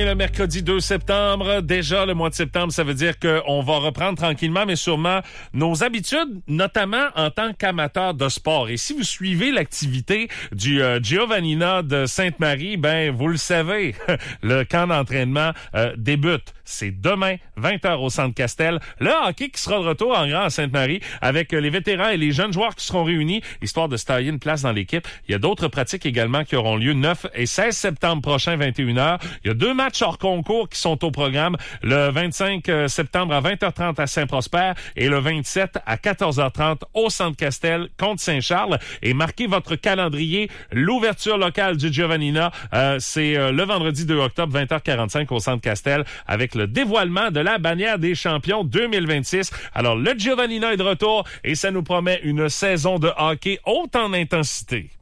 le mercredi 2 septembre. Déjà, le mois de septembre, ça veut dire qu'on va reprendre tranquillement, mais sûrement nos habitudes, notamment en tant qu'amateur de sport. Et si vous suivez l'activité du Giovannina de Sainte-Marie, ben vous le savez, le camp d'entraînement débute. C'est demain, 20h au Centre Castel. Le hockey qui sera de retour en grand à Sainte-Marie avec les vétérans et les jeunes joueurs qui seront réunis, histoire de se tailler une place dans l'équipe. Il y a d'autres pratiques également qui auront lieu 9 et 16 septembre prochain, 21h. Il y a 2 matchs hors concours qui sont au programme. Le 25 septembre à 20h30 à Saint-Prosper et le 27 à 14h30 au Centre Castel contre Saint-Charles. Et marquez votre calendrier. L'ouverture locale du Giovannina, c'est le vendredi 2 octobre, 20h45 au Centre Castel avec le dévoilement de la bannière des champions 2026. Alors, le Giovannina est de retour et ça nous promet une saison de hockey haute en intensité.